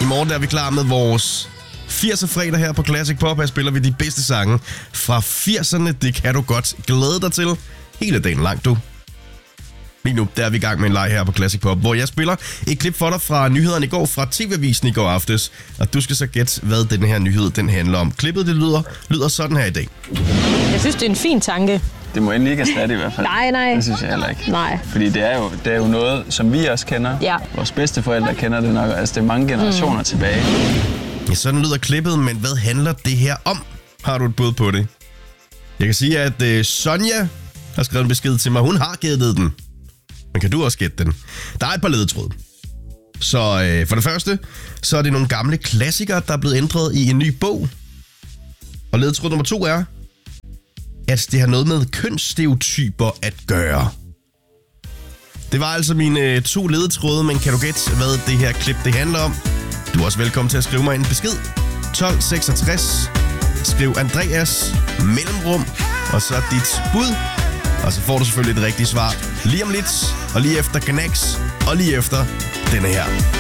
I morgen der er vi klar med vores 80'er fredag her på Classic Pop. Her spiller vi de bedste sange fra 80'erne. Det kan du godt glæde dig til hele dagen lang, du. Lige nu, der er vi i gang med en leg her på Classic Pop, hvor jeg spiller et klip for dig fra nyhederne i går, fra TV-avisen i går aftes. Og du skal så gætte, hvad den her nyhed den handler om. Klippet det lyder sådan her i dag. Jeg synes, det er en fin tanke. Det må endelig ikke erstatte i hvert fald. Nej. Det synes jeg heller ikke. Nej. Fordi det er jo noget, som vi også kender. Ja. Vores bedsteforældre kender det nok. Altså, det er mange generationer tilbage. Ja, sådan lyder klippet, men hvad handler det her om? Har du et bud på det? Jeg kan sige, at Sonja har skrevet en besked til mig. Hun har gættet den. Men kan du også gætte den? Der er et par ledetråde. Så for det første, så er det nogle gamle klassikere, der er blevet ændret i en ny bog. Og ledetråd nummer 2 er, at det har noget med kønsstereotyper at gøre. Det var altså mine 2 ledetråde, men kan du gætte, hvad det her klip det handler om? Du er også velkommen til at skrive mig en besked. 1266. Skriv Andreas mellemrum, og så dit bud. Og så får du selvfølgelig et rigtigt svar lige om lidt, og lige efter Gnax, og lige efter denne her.